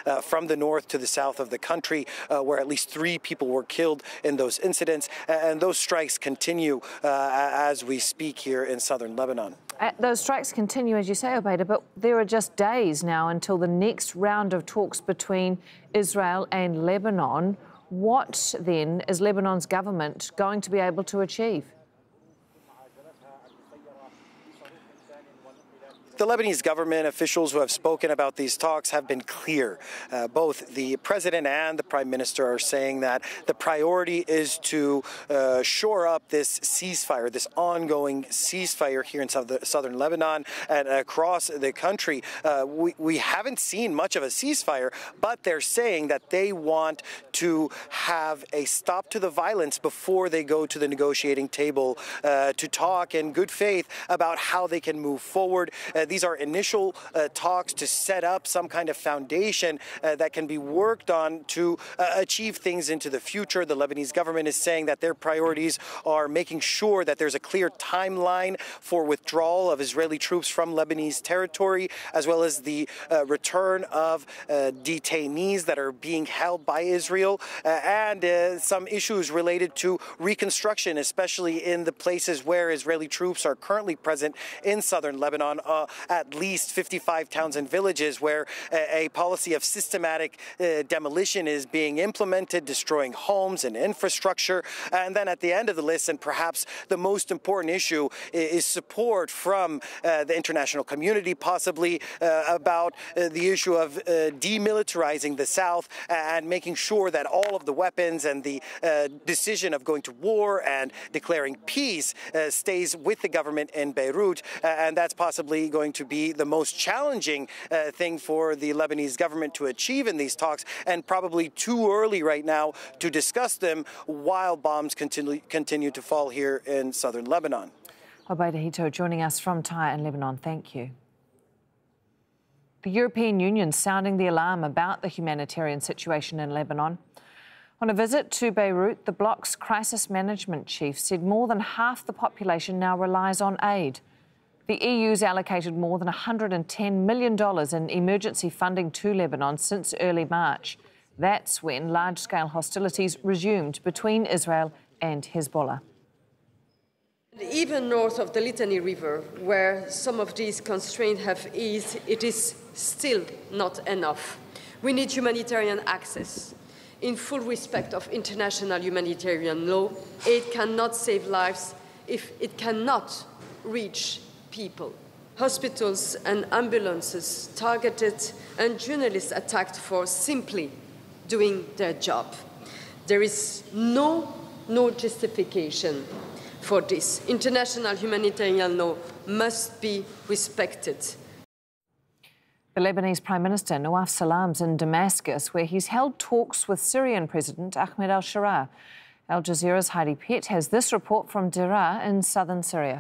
from the north to the south of the country, where at least 3 people were killed in those incidents. And those strikes continue as we speak here in southern Lebanon. Those strikes continue, as you say, Obaida, but there are just days now until the next round of talks between Israel and Lebanon. What, then, is Lebanon's government going to be able to achieve? The Lebanese government officials who have spoken about these talks have been clear. Both the president and the prime minister are saying that the priority is to shore up this ceasefire, this ongoing ceasefire here in southern Lebanon and across the country. We haven't seen much of a ceasefire, but they're saying that they want to have a stop to the violence before they go to the negotiating table to talk in good faith about how they can move forward. These are initial talks to set up some kind of foundation that can be worked on to achieve things into the future. The Lebanese government is saying that their priorities are making sure that there's a clear timeline for withdrawal of Israeli troops from Lebanese territory, as well as the return of detainees that are being held by Israel, and some issues related to reconstruction, especially in the places where Israeli troops are currently present in southern Lebanon. At least 55 towns and villages where a policy of systematic demolition is being implemented, destroying homes and infrastructure. And then at the end of the list, and perhaps the most important issue, is support from the international community, possibly about the issue of demilitarizing the South and making sure that all of the weapons and the decision of going to war and declaring peace stays with the government in Beirut. And that's possibly going to be the most challenging thing for the Lebanese government to achieve in these talks, and probably too early right now to discuss them while bombs continue to fall here in southern Lebanon. Obaida Hito joining us from Tyre in Lebanon. Thank you. The European Union sounding the alarm about the humanitarian situation in Lebanon. On a visit to Beirut, the bloc's crisis management chief said more than half the population now relies on aid. The EU's allocated more than $110 million in emergency funding to Lebanon since early March. That's when large-scale hostilities resumed between Israel and Hezbollah. Even north of the Litani River, where some of these constraints have eased, it is still not enough. We need humanitarian access. In full respect of international humanitarian law, aid cannot save lives if it cannot reach people. Hospitals and ambulances targeted and journalists attacked for simply doing their job. There is no justification for this. International humanitarian law must be respected. The Lebanese Prime Minister Nawaf Salam's in Damascus, where he's held talks with Syrian President Ahmed al-Sharaa. Al Jazeera's Heidi Pett has this report from Daraa in southern Syria.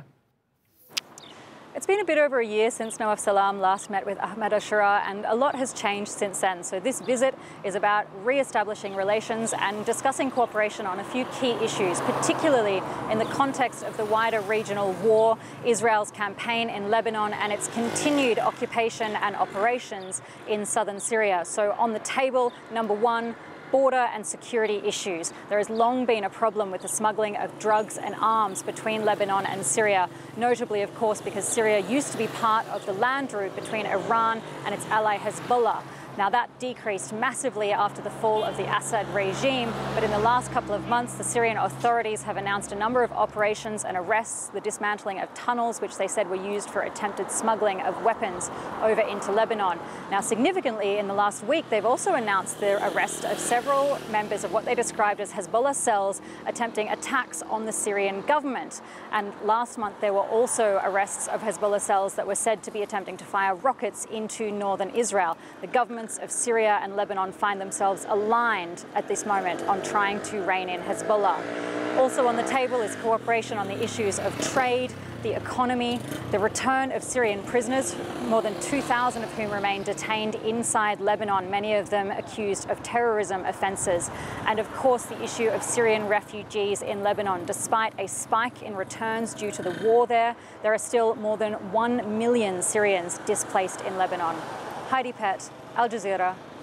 It's been a bit over a year since Nawaf Salam last met with Ahmed al-Sharaa, and a lot has changed since then. So this visit is about re-establishing relations and discussing cooperation on a few key issues, particularly in the context of the wider regional war, Israel's campaign in Lebanon and its continued occupation and operations in southern Syria. So on the table, number one, border and security issues. There has long been a problem with the smuggling of drugs and arms between Lebanon and Syria, notably, of course, because Syria used to be part of the land route between Iran and its ally Hezbollah. Now, that decreased massively after the fall of the Assad regime, but in the last couple of months, the Syrian authorities have announced a number of operations and arrests, the dismantling of tunnels, which they said were used for attempted smuggling of weapons over into Lebanon. Now, significantly, in the last week, they've also announced the arrest of several members of what they described as Hezbollah cells attempting attacks on the Syrian government. And last month, there were also arrests of Hezbollah cells that were said to be attempting to fire rockets into northern Israel. The government of Syria and Lebanon find themselves aligned at this moment on trying to rein in Hezbollah. Also on the table is cooperation on the issues of trade, the economy, the return of Syrian prisoners, more than 2,000 of whom remain detained inside Lebanon, many of them accused of terrorism offences, and of course the issue of Syrian refugees in Lebanon. Despite a spike in returns due to the war there are still more than 1 million Syrians displaced in Lebanon. Heidi Pett, Al Jazeera,